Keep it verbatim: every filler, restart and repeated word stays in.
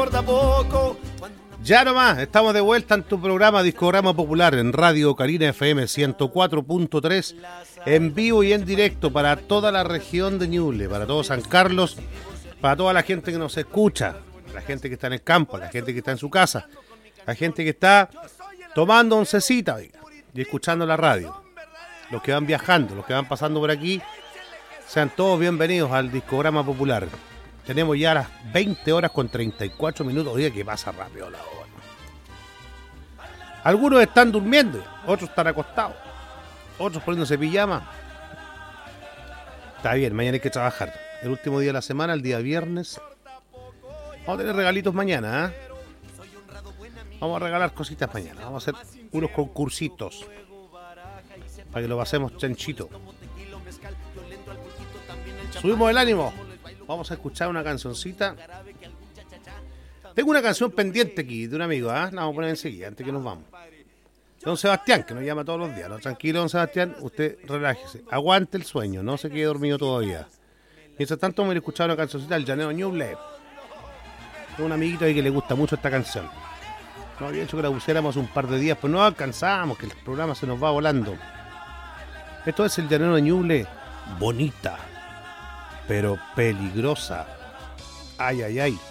Ya nomás, estamos de vuelta en tu programa Discograma Popular en Radio Carina F M ciento cuatro punto tres, en vivo y en directo para toda la región de Ñuble, para todo San Carlos, para toda la gente que nos escucha, la gente que está en el campo, la gente que está en su casa, la gente que está tomando oncecita y escuchando la radio, los que van viajando, los que van pasando por aquí, sean todos bienvenidos al Discograma Popular. Tenemos ya las veinte horas con treinta y cuatro minutos. Oye, que pasa rápido la hora. Algunos están durmiendo, otros están acostados, otros poniéndose pijama. Está bien, mañana hay que trabajar. El último día de la semana, el día viernes. Vamos a tener regalitos mañana, ¿eh? Vamos a regalar cositas mañana. Vamos a hacer unos concursitos para que lo pasemos chanchito. Subimos el ánimo. Vamos a escuchar una cancioncita. Tengo una canción pendiente aquí de un amigo, ¿eh? La vamos a poner enseguida, antes que nos vamos. Don Sebastián, que nos llama todos los días. No, tranquilo, don Sebastián, usted relájese. Aguante el sueño, no se quede dormido todavía. Mientras tanto, vamos a ir a escuchar una cancioncita del Llanero Ñuble. Un amiguito ahí que le gusta mucho esta canción. No había hecho que la pusiéramos un par de días, pues no alcanzamos, que el programa se nos va volando. Esto es el Llanero Ñuble, bonita, pero peligrosa. Ay, ay, ay.